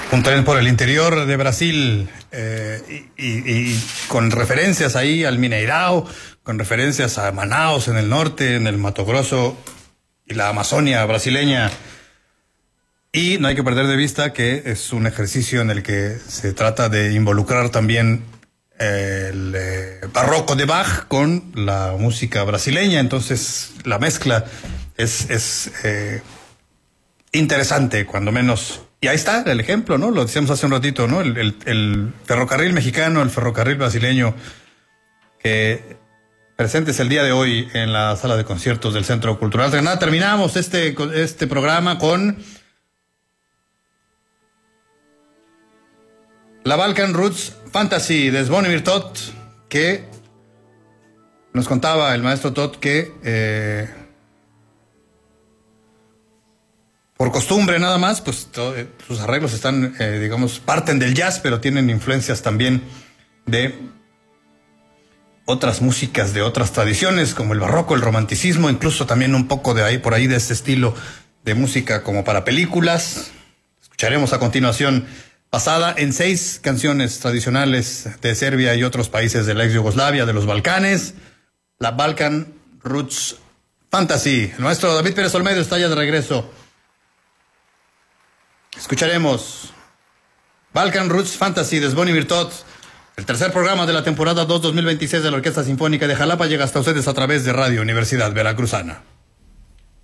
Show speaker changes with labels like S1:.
S1: Un tren por el interior de Brasil y con referencias ahí al Mineirao, con referencias a Manaus en el norte, en el Mato Grosso y la Amazonia brasileña. Y no hay que perder de vista que es un ejercicio en el que se trata de involucrar también el barroco de Bach con la música brasileña. Entonces la mezcla es interesante, cuando menos. Y ahí está el ejemplo, ¿no? Lo decíamos hace un ratito, ¿no? El ferrocarril mexicano, el ferrocarril brasileño, que presentes el día de hoy en la sala de conciertos del Centro Cultural de Granada. Terminamos este programa con la Balkan Roots Fantasy de Zvonimir Toth, que nos contaba el maestro Toth que por costumbre nada más, pues sus arreglos están, digamos, parten del jazz, pero tienen influencias también de otras músicas, de otras tradiciones, como el barroco, el romanticismo, incluso también un poco de ahí, por ahí, de este estilo de música como para películas. Escucharemos a continuación, basada en 6 canciones tradicionales de Serbia y otros países de la ex Yugoslavia, de los Balcanes, la Balkan Roots Fantasy. El maestro David Pérez Olmedo está ya de regreso. Escucharemos Balkan Roots Fantasy de Zvonimir Toth. El tercer programa de la temporada 2 2026 de la Orquesta Sinfónica de Jalapa llega hasta ustedes a través de Radio Universidad Veracruzana.